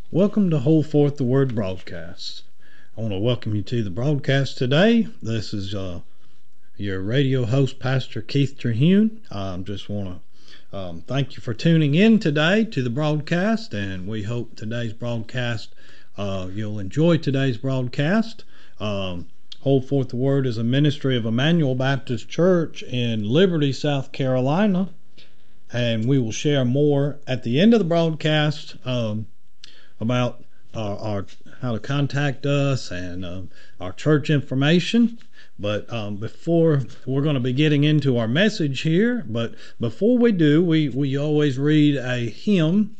Welcome to Hold Forth the Word broadcast. I want to welcome you to the broadcast today. This is your radio host, Pastor Keith Terhune. I just want to thank you for tuning in today to the broadcast, and we hope today's broadcast, you'll enjoy today's broadcast. Hold Forth the Word is a ministry of Emmanuel Baptist Church in Liberty, South Carolina, and we will share more at the end of the broadcast about our how to contact us and our church information. But before we're going to be getting into our message here, but before we do, we always read a hymn.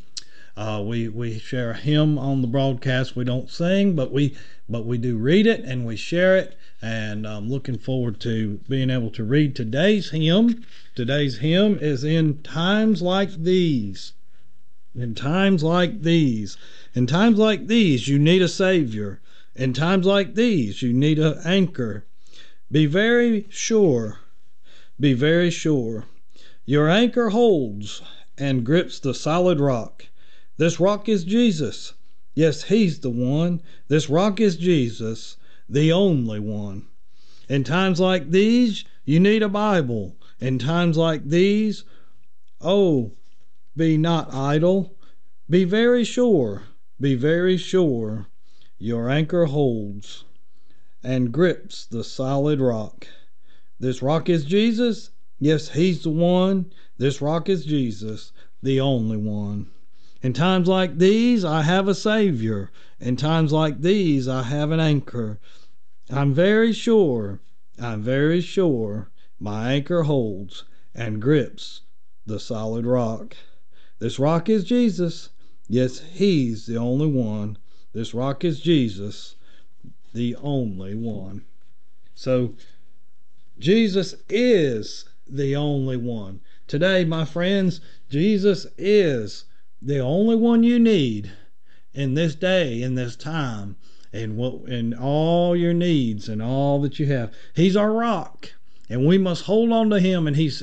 We share a hymn on the broadcast. We don't sing, but we do read it and we share it. And I'm looking forward to being able to read today's hymn. Today's hymn is In Times Like These. In times like these. In times like these, you need a Savior. In times like these, you need an anchor. Be very sure. Be very sure. Your anchor holds and grips the solid rock. This rock is Jesus. Yes, He's the one. This rock is Jesus, the only one. In times like these, you need a Bible. In times like these, oh, be not idle. Be very sure. Be very sure. Your anchor holds and grips the solid rock. This rock is Jesus. Yes, He's the one. This rock is Jesus, the only one. In times like these, I have a Savior. In times like these, I have an anchor. I'm very sure. I'm very sure. My anchor holds and grips the solid rock. This rock is Jesus. Yes, He's the only one. This rock is Jesus, the only one. So, Jesus is the only one. Today, my friends, Jesus is the only one you need in this day, in this time, in all your needs and all that you have. He's our rock. And we must hold on to Him, and He's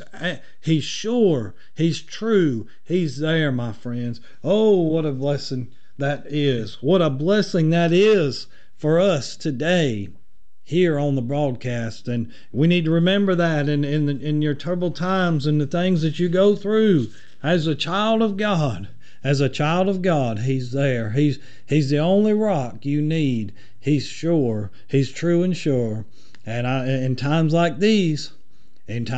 sure, He's true, He's there, my friends. Oh, what a blessing that is. What a blessing that is for us today here on the broadcast. And we need to remember that in your troubled times and the things that you go through as a child of God. As a child of God, He's there. He's the only rock you need. He's sure, He's true and sure. And in times like these, He's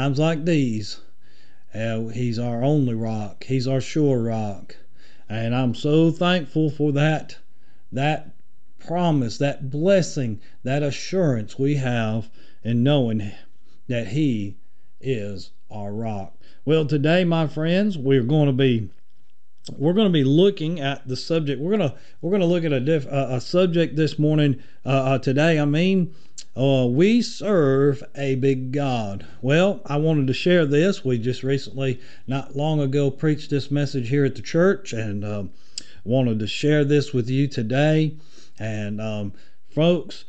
our only rock. He's our sure rock. And I'm so thankful for that promise, that blessing, that assurance we have in knowing that He is our rock. Well, today, my friends, we're going to be looking at the subject. We're going to look at a subject this morning. Today, we serve a big God. Well, I wanted to share this. We just recently, not long ago, preached this message here at the church, and wanted to share this with you today. And folks,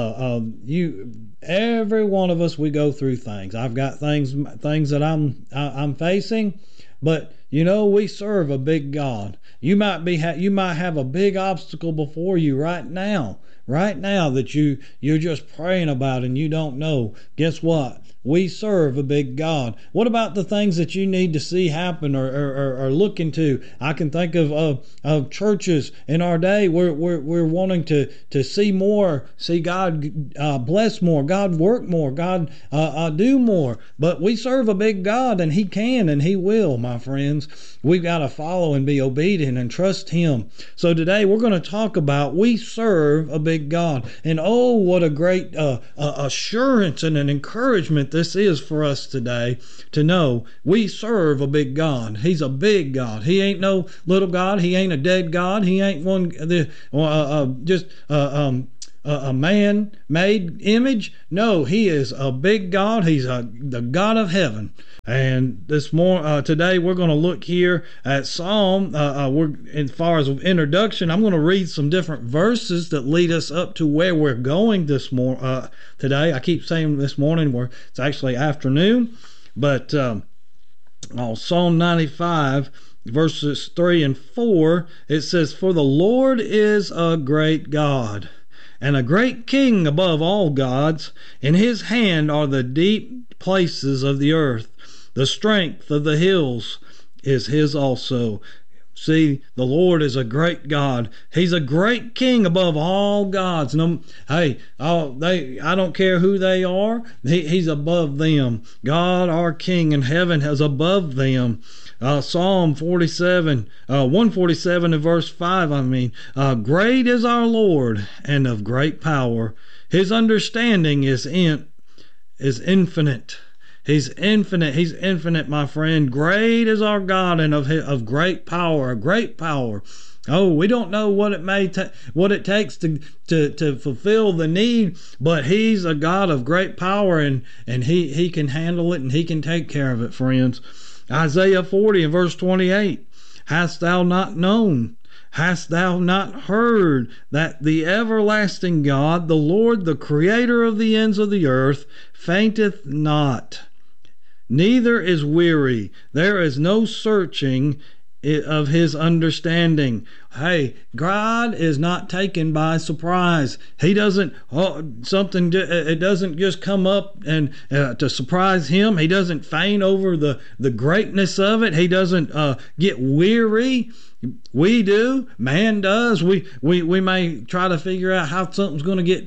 every one of us, we go through things. I've got things that I'm facing, but we serve a big God. You might have a big obstacle before you right now that you're just praying about and you don't know. Guess what? We serve a big God. What about the things that you need to see happen or look into? I can think of churches in our day where we're wanting to see more, see God bless more, God work more, God do more. But we serve a big God, and He can and He will, my friends. We've got to follow and be obedient and trust Him. So today we're going to talk about we serve a big God. And oh, what a great assurance and an encouragement this is for us today to know we serve a big God. He's a big God. He ain't no little God. He ain't a dead God. He ain't a man-made image. No, He is a big God. He's the God of heaven. And today we're going to look here at Psalm. As far as introduction, I'm going to read some different verses that lead us up to where we're going today. I keep saying this morning, where it's actually afternoon, but Psalm 95 verses 3 and 4, it says, "For the Lord is a great God, and a great King above all gods. In his hand are the deep places of the earth. The strength of the hills is his also." See, the Lord is a great God. He's a great King above all gods. No, hey, I don't care who they are. He's above them. God, our King in heaven, is above them. Psalm 147 and verse 5. Great is our Lord, and of great power. His understanding is infinite. He's infinite. He's infinite, my friend. Great is our God, and of great power. Great power. Oh, we don't know what it takes to fulfill the need, but He's a God of great power, and He can handle it, and He can take care of it, friends. Isaiah 40 and verse 28. Hast thou not known? Hast thou not heard that the everlasting God, the Lord, the creator of the ends of the earth, fainteth not, neither is weary? There is no searching of his understanding. Hey, God is not taken by surprise. He doesn't it doesn't just come up and to surprise him. He doesn't faint over the greatness of it. He doesn't get weary. We do. Man does. We may try to figure out how something's going to get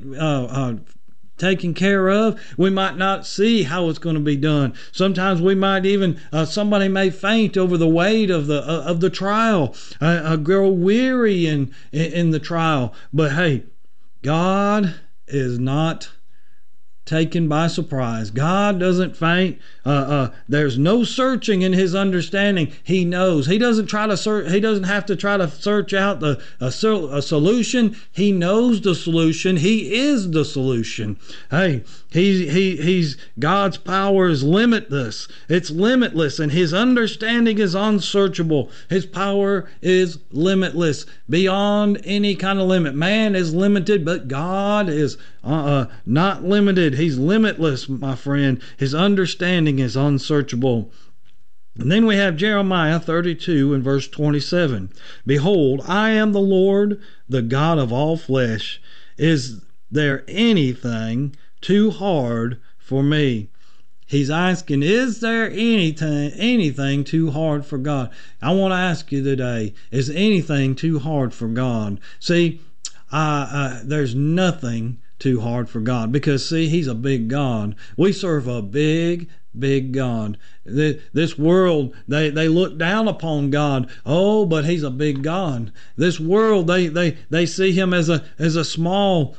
taken care of. We might not see how it's going to be done. Sometimes we might even somebody may faint over the weight of the trial, grow weary in the trial. But hey, God is not taken by surprise. God doesn't faint. There's no searching in his understanding. He knows. He doesn't try to search. He doesn't have to try to search out a solution. He knows the solution. He is the solution. Hey, he's God's power is limitless. It's limitless, and his understanding is unsearchable. His power is limitless, beyond any kind of limit. Man is limited, but God is not limited. He's limitless, my friend. His understanding is unsearchable. And then we have Jeremiah 32 and verse 27. "Behold, I am the Lord, the God of all flesh. Is there anything too hard for me?" He's asking, is there anything too hard for God? I want to ask you today, is anything too hard for God? See, there's nothing too hard for God, because see, he's a big God. We serve a big God. This world, they look down upon God. Oh, but he's a big God. This world, they see him as a small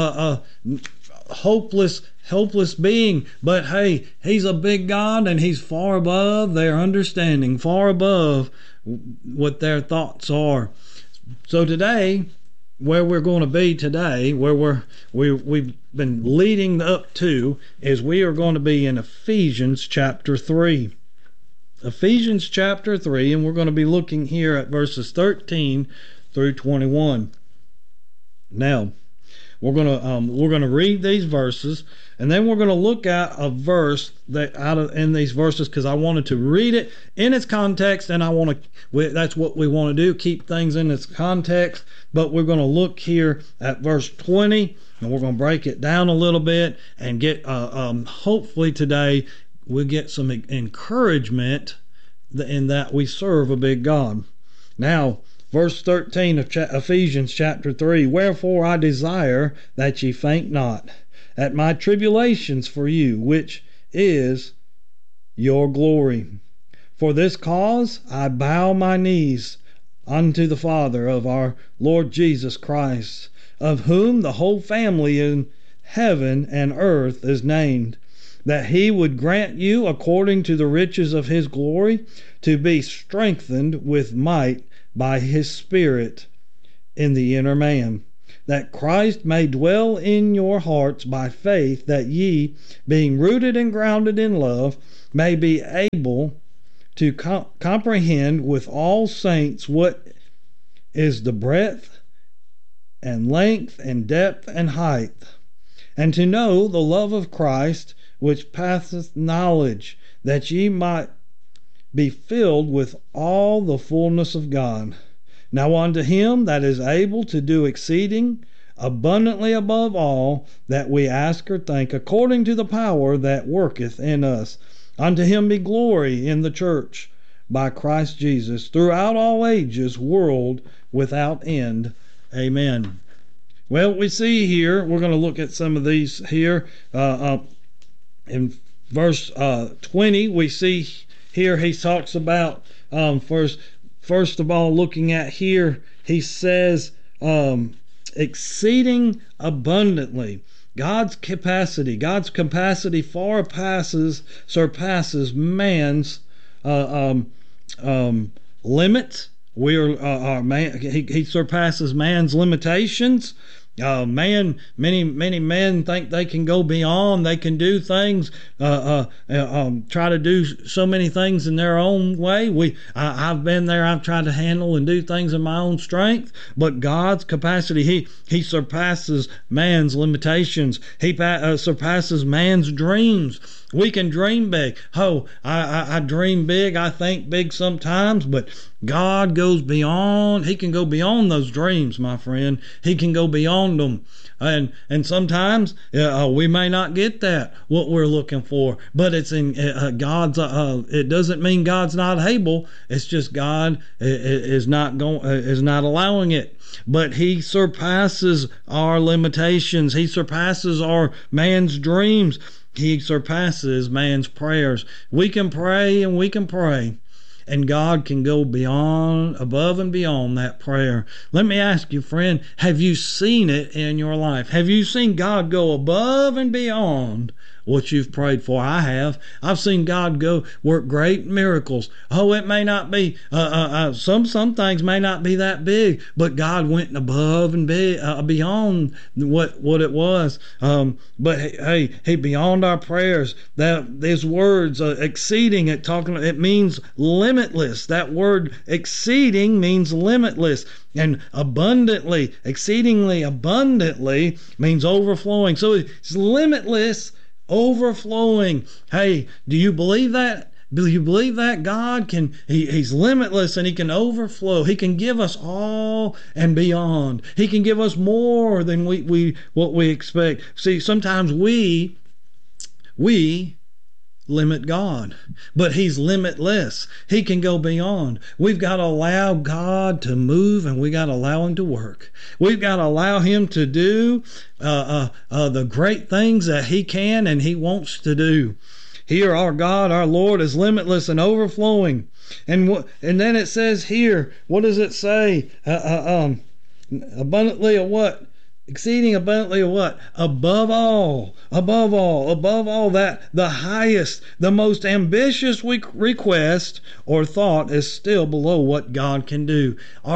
helpless being. But hey, he's a big God, and he's far above their understanding, far above what their thoughts are. So today, where we're going to be today, where we've been leading up to, is we are going to be in Ephesians chapter 3. Ephesians chapter 3, and we're going to be looking here at verses 13 through 21. Now, we're going to read these verses, and then we're going to look at a verse in these verses, because I wanted to read it in its context, and that's what we want to do, keep things in its context. But we're going to look here at verse 20, and we're going to break it down a little bit and get hopefully today we'll get some encouragement in that we serve a big God. Now, verse 13 of Ephesians chapter 3, "Wherefore I desire that ye faint not at my tribulations for you, which is your glory. For this cause I bow my knees unto the Father of our Lord Jesus Christ, of whom the whole family in heaven and earth is named, that he would grant you, according to the riches of his glory, to be strengthened with might by his Spirit in the inner man, that Christ may dwell in your hearts by faith, that ye, being rooted and grounded in love, may be able to comprehend with all saints what is the breadth and length and depth and height, and to know the love of Christ, which passeth knowledge, that ye might be filled with all the fullness of God. Now unto him that is able to do exceeding abundantly above all that we ask or think, according to the power that worketh in us. Unto him be glory in the church by Christ Jesus throughout all ages, world without end. Amen. Well, we see here, we're going to look at some of these here. In verse 20, we see here he talks about, first of all, looking at here, he says, exceeding abundantly. God's capacity far surpasses man's limit. He surpasses man's limitations. Many men think they can go beyond. They can do things, try to do so many things in their own way. I've been there. I've tried to handle and do things in my own strength. But God's capacity, He surpasses man's limitations. He surpasses man's dreams. We can dream big. I dream big. I think big sometimes, but God goes beyond. He can go beyond those dreams, my friend. He can go beyond them. And sometimes we may not get that, what we're looking for, but it's in God's, it doesn't mean God's not able. It's just God is not allowing it. But He surpasses our limitations. He surpasses our man's dreams. He surpasses man's prayers. We can pray and we can pray, and God can go beyond, above and beyond that prayer. Let me ask you, friend, have you seen it in your life? Have you seen God go above and beyond what you've prayed for? I have. I've seen God go work great miracles. It may not be, some things may not be that big, but God went above and beyond what it was. But hey, He beyond our prayers. These words, exceeding, it means limitless. That word exceeding means limitless. And abundantly, exceedingly abundantly means overflowing. So it's limitless, overflowing. Hey, do you believe that? Do you believe that God can, He's limitless and He can overflow. He can give us all and beyond. He can give us more than what we expect. See, sometimes we limit God, but He's limitless. He can go beyond. We've got to allow God to move, and we got to allow Him to work. We've got to allow Him to do the great things that He can and He wants to do. Here, our God, our Lord, is limitless and overflowing. And then it says here, what does it say? Abundantly of what? Exceeding abundantly of what? Above all, that the highest, the most ambitious request or thought is still below what God can do.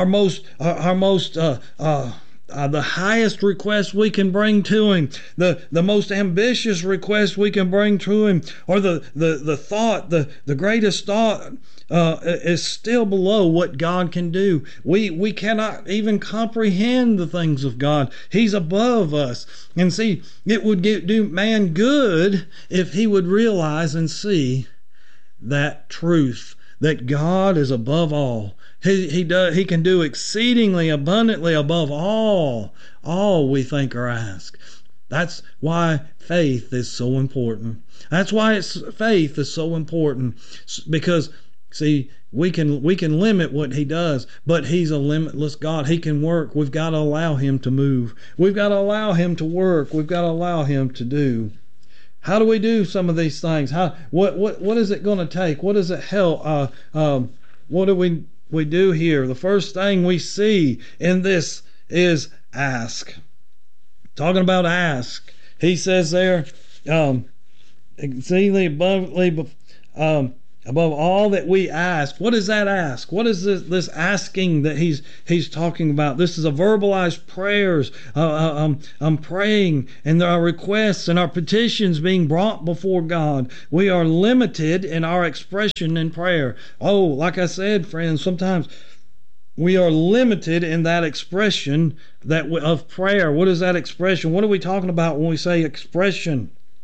The highest request we can bring to Him, the most ambitious request we can bring to Him, or the thought, the greatest thought is still below what God can do. We cannot even comprehend the things of God. He's above us. And see, it would do man good if he would realize and see that truth, that God is above all. He can do exceedingly abundantly above all we think or ask. That's why faith is so important. That's why faith is so important, because see, we can limit what He does, but He's a limitless God. He can work. We've got to allow Him to move. We've got to allow Him to work. We've got to allow Him to do. How do we do some of these things? What is it going to take? What does it help? What do we do here? The first thing we see in this is ask. Talking about ask, he says there, exceedingly abundantly above all that we ask. What is that ask? What is this asking that he's talking about? This is a verbalized prayers. I'm praying, and there are requests and our petitions being brought before God. We are limited in our expression in prayer. Like I said, friends, sometimes we are limited in that expression of prayer. What is that expression? What are we talking about when we say expression?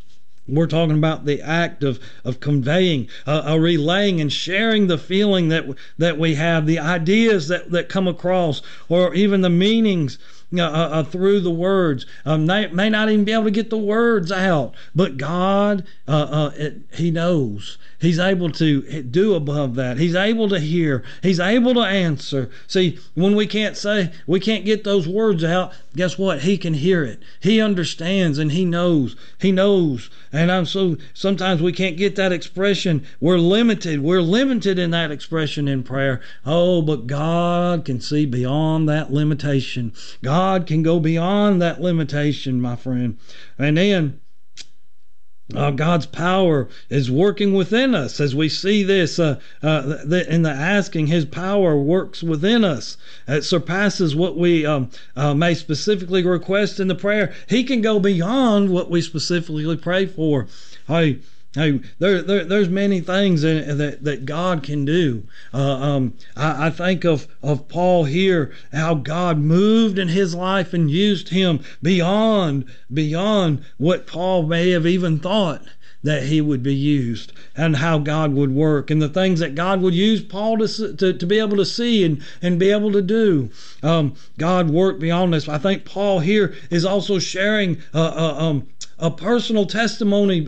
We're talking about the act of conveying, relaying and sharing the feeling that we have, the ideas that come across, or even the meanings through the words. May not even be able to get the words out, but God, He knows. He's able to do above that. He's able to hear. He's able to answer. See, when we can't get those words out, guess what? He can hear it. He understands and He knows. He knows. And sometimes we can't get that expression. We're limited. We're limited in that expression in prayer. Oh, but God can see beyond that limitation. God can go beyond that limitation, my friend. And then God's power is working within us as we see this in the asking. His power works within us. It surpasses what we may specifically request in the prayer. He can go beyond what we specifically pray for. There's many things that God can do. I think of Paul here, how God moved in his life and used him beyond what Paul may have even thought that he would be used, and how God would work, and the things that God would use Paul to be able to see and be able to do. God worked beyond this. I think Paul here is also sharing a personal testimony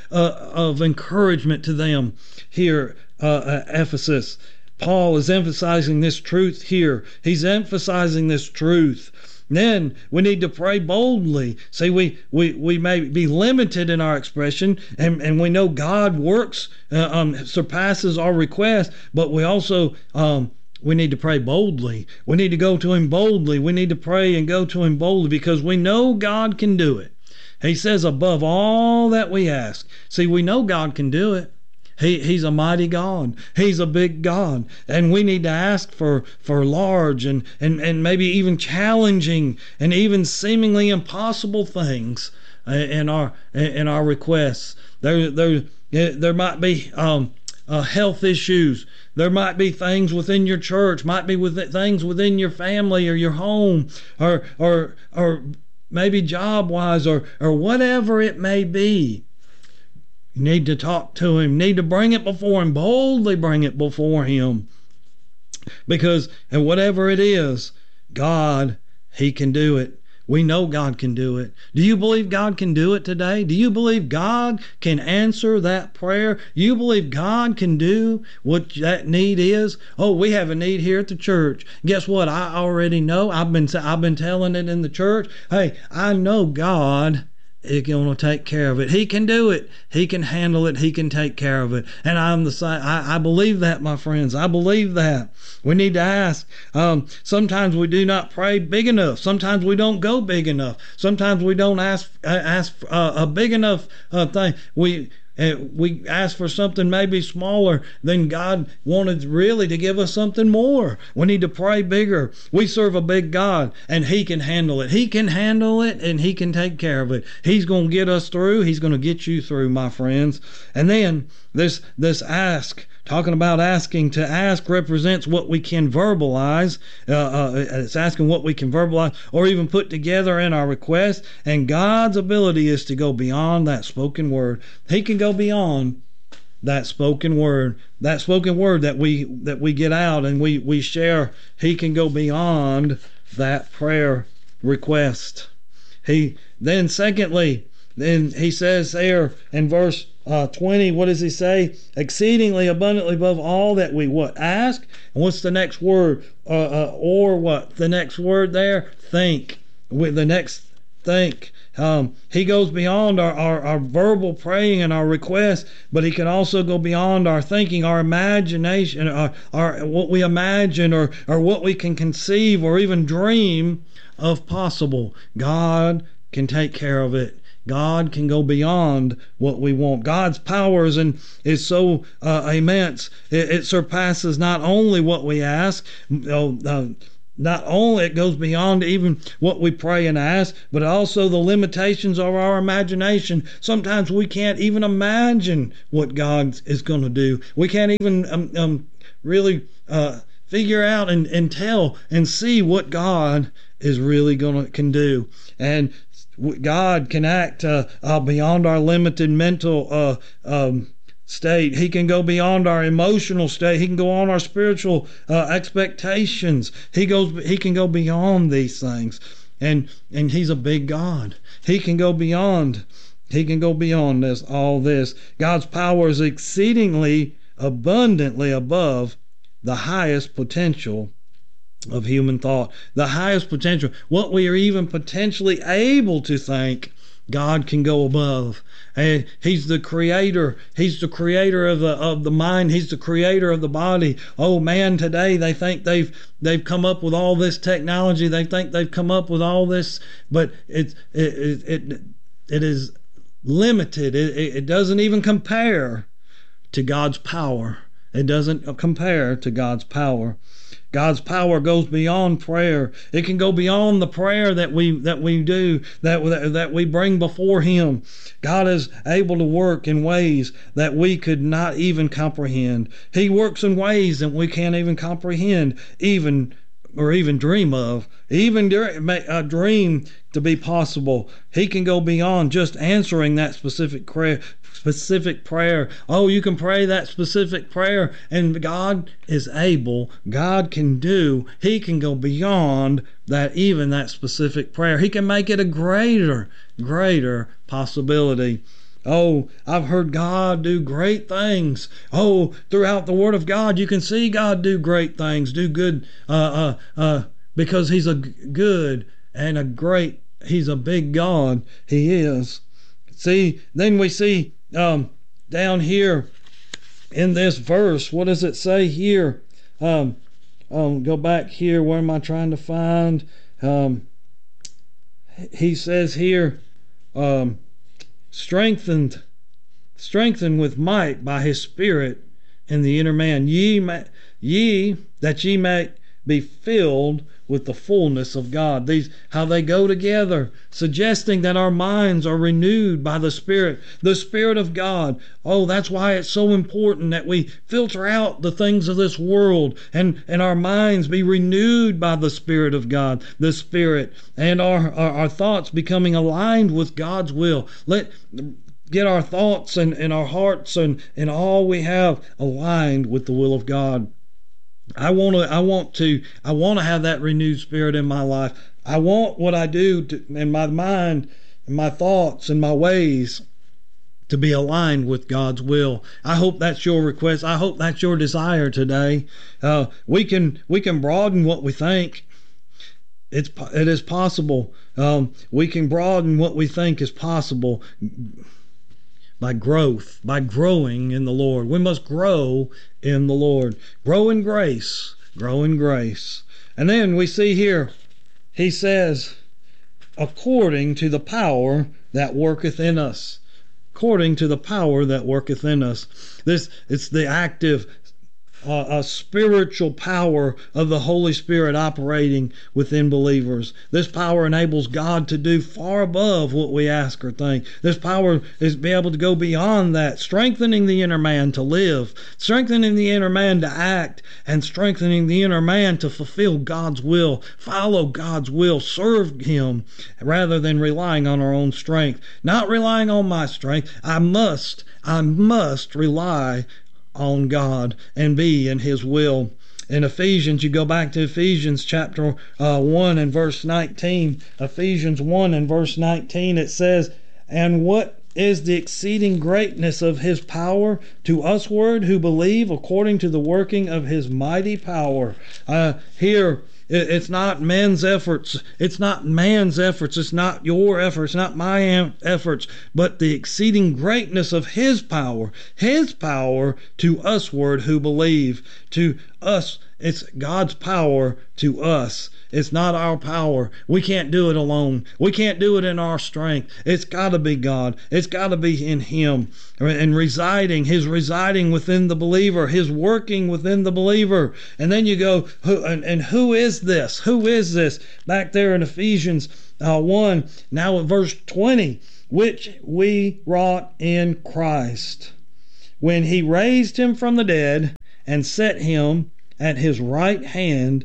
of encouragement to them here at Ephesus. Paul is emphasizing this truth here. He's emphasizing this truth. Then we need to pray boldly. See, we may be limited in our expression, and we know God works, surpasses our request, but we also we need to pray boldly. We need to go to Him boldly. We need to pray and go to Him boldly because we know God can do it. He says, above all that we ask. See, we know God can do it. He's a mighty God. He's a big God. And we need to ask for large and maybe even challenging and even seemingly impossible things in our requests. There might be health issues. There might be things within your church, might be things within your family or your home, or maybe job-wise, or whatever it may be. You need to talk to Him. You need to bring it before Him. Boldly bring it before Him. Because, and whatever it is, God, He can do it. We know God can do it. Do you believe God can do it today? Do you believe God can answer that prayer? You believe God can do what that need is? Oh, we have a need here at the church. Guess what? I already know. I've been telling it in the church. Hey, I know God is going to take care of it. He can do it. He can handle it. He can take care of it. And I'm the same. I believe that, my friends. I believe that. We need to ask. Sometimes we do not pray big enough. Sometimes we don't go big enough. Sometimes we don't ask a big enough thing. We ask for something maybe smaller than God wanted really to give us something more. We need to pray bigger. We serve a big God, and He can handle it. He can handle it, and He can take care of it. He's going to get us through. He's going to get you through, my friends. And then this ask. Talking about asking, to ask represents what we can verbalize. It's asking what we can verbalize or even put together in our request. And God's ability is to go beyond that spoken word. He can go beyond that spoken word. That spoken word that we get out and we share. He can go beyond that prayer request. Secondly, he says there in verse 20, what does he say? Exceedingly abundantly above all that we ask. And what's the next word? Or what? The next word there? Think. With the next think. He goes beyond our verbal praying and our request, but He can also go beyond our thinking, our imagination, our what we imagine or what we can conceive or even dream of possible. God can take care of it. God can go beyond what we want. God's power is so immense. It surpasses not only what we ask, not only it goes beyond even what we pray and ask, but also the limitations of our imagination. Sometimes we can't even imagine what God is going to do. We can't even really figure out and tell and see what God is really can do. And God can act beyond our limited mental state. He can go beyond our emotional state. He can go on our spiritual expectations. He can go beyond these things, and He's a big God. He can go beyond. He can go beyond all this. God's power is exceedingly abundantly above the highest potential of human thought. The highest potential, what we are even potentially able to think, God can go above. And He's the creator. He's the creator of the mind. He's the creator of the body. Oh man, today they think they've come up with all this technology. They think they've come up with all this, but it is limited. It doesn't even compare to God's power. It doesn't compare to God's power. God's power goes beyond prayer. It can go beyond the prayer that we do, that we bring before Him. God is able to work in ways that we could not even comprehend. He works in ways that we can't even comprehend, even dream of, dream to be possible. He can go beyond just answering that specific prayer. Oh, you can pray that specific prayer, and God is able. God can do. He can go beyond that, even that specific prayer. He can make it a greater possibility. Oh, I've heard God do great things. Oh, throughout the Word of God, you can see God do great things, do good, because He's a good and a great. He's a big God. He is. See, then we see down here in this verse, what does it say here? Go back here. Where am I trying to find? He says here, strengthened with might by His Spirit in the inner man, that ye may be filled with the fullness of God. These, how they go together, suggesting that our minds are renewed by the Spirit of God. Oh, that's why it's so important that we filter out the things of this world, and our minds be renewed by the Spirit of God, the Spirit, and our thoughts becoming aligned with God's will. Get our thoughts and our hearts and all we have aligned with the will of God. I want to have that renewed spirit in my life. I want what I do in my mind and my thoughts and my ways to be aligned with God's will. I hope that's your request. I hope that's your desire today. We can broaden what we think. It is possible. We can broaden what we think is possible by growing in the Lord. We must grow in the Lord. Grow in grace. And then we see here, he says, according to the power that worketh in us. According to the power that worketh in us. It's the active spiritual power of the Holy Spirit operating within believers. This power enables God to do far above what we ask or think. This power is be able to go beyond that, strengthening the inner man to live, strengthening the inner man to act, and strengthening the inner man to fulfill God's will, follow God's will, serve Him, rather than relying on our own strength. Not relying on my strength. I must rely on God and be in His will. In Ephesians, you go back to Ephesians chapter 1 and verse 19. Ephesians 1 and verse 19, it says, and what is the exceeding greatness of His power to usward who believe, according to the working of His mighty power. Here, it's not men's efforts. It's not man's efforts. It's not your efforts. It's not my efforts. But the exceeding greatness of His power to usward who believe. To us, it's God's power to us. It's not our power. We can't do it alone. We can't do it in our strength. It's got to be God. It's got to be in Him. And His residing within the believer, His working within the believer. And then you go, who is this? Who is this? Back there in Ephesians 1, now at verse 20, which we wrought in Christ, when He raised Him from the dead and set Him at His right hand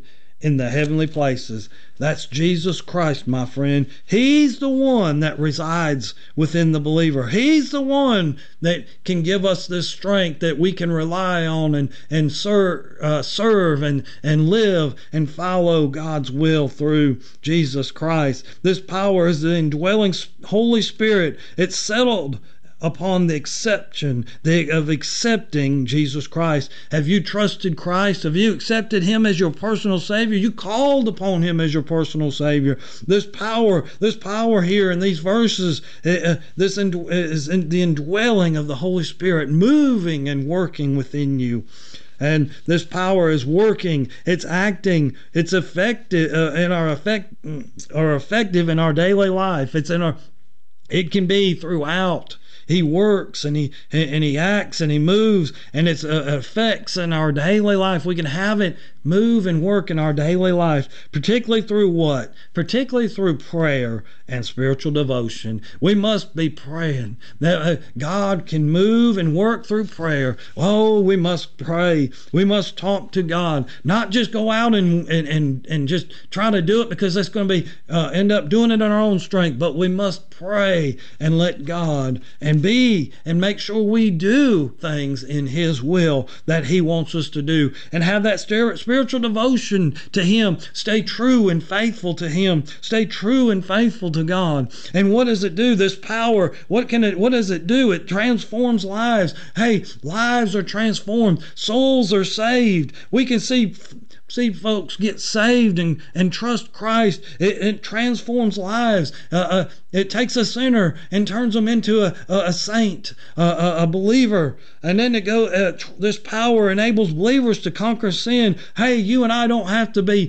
in the heavenly places. That's Jesus Christ, my friend. He's the one that resides within the believer. He's the one that can give us this strength that we can rely on and serve and live and follow God's will through Jesus Christ. This power is the indwelling Holy Spirit. It's settled upon the exception of accepting Jesus Christ. Have you trusted Christ? Have you accepted Him as your personal Savior? You called upon Him as your personal Savior. This power here in these verses, this is in the indwelling of the Holy Spirit, moving and working within you. And this power is working, it's acting, it's effective effective in our daily life. It can be throughout. He works and he acts and he moves, and it's effects in our daily life. We can have it move and work in our daily life, particularly through what? Particularly through prayer and spiritual devotion. We must be praying that God can move and work through prayer. Oh, we must pray. We must talk to God, not just go out and just try to do it because that's going to be end up doing it on our own strength, but we must pray and let God and make sure we do things in His will that He wants us to do, and have that spiritual devotion to Him. Stay true and faithful to Him. Stay true and faithful to God. And what does it do? This power, what does it do? It transforms lives. Hey, lives are transformed. Souls are saved. We can see folks get saved and trust Christ. It transforms lives. It takes a sinner and turns them into a saint, a believer. And then this power enables believers to conquer sin. Hey, you and I don't have to be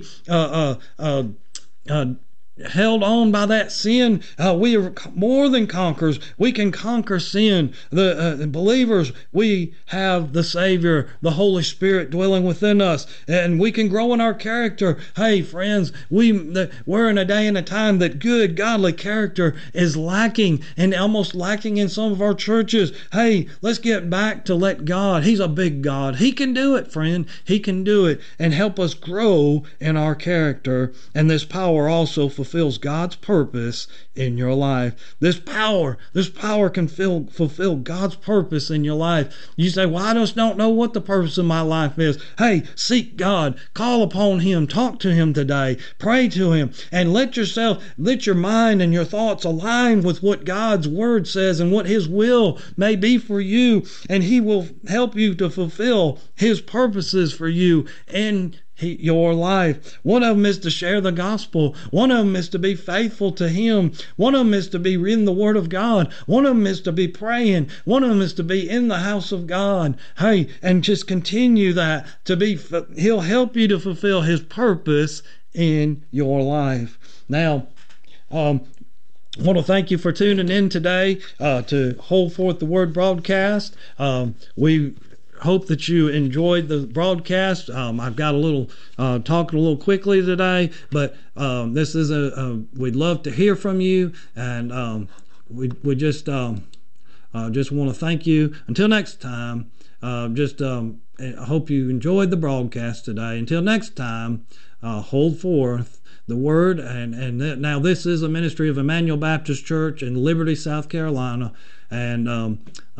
held on by that sin. We are more than conquerors. We can conquer sin. The believers, we have the Savior, the Holy Spirit dwelling within us, and we can grow in our character. Hey, friends, we're in a day and a time that good, godly character is lacking, and almost lacking in some of our churches. Hey, let's get back to let God. He's a big God. He can do it, friend. He can do it, and help us grow in our character. And this power also fulfills God's purpose in your life. This power can fulfill God's purpose in your life. You say, well, I just don't know what the purpose of my life is. Hey, seek God. Call upon Him. Talk to Him today. Pray to Him. And let your mind and your thoughts align with what God's Word says and what His will may be for you. And He will help you to fulfill His purposes for you in your life. One of them is to share the gospel. One of them is to be faithful to Him. One of them is to be reading the Word of God. One of them is to be praying. One of them is to be in the house of God. Hey, and just continue that He'll help you to fulfill His purpose in your life. Now, I want to thank you for tuning in today to Hold Forth the Word broadcast. We hope that you enjoyed the broadcast. I've got a little talking a little quickly today, but this is we'd love to hear from you, and we just want to thank you. Until next time, I hope you enjoyed the broadcast today. Until next time, hold forth the Word. And now this is a ministry of Emmanuel Baptist Church in Liberty, South Carolina, and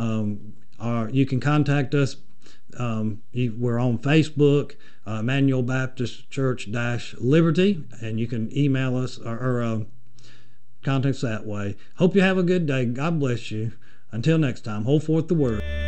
you can contact us. We're on Facebook, Emmanuel Baptist Church Liberty, and you can email us or contact us that way. Hope you have a good day. God bless you. Until next time, hold forth the Word.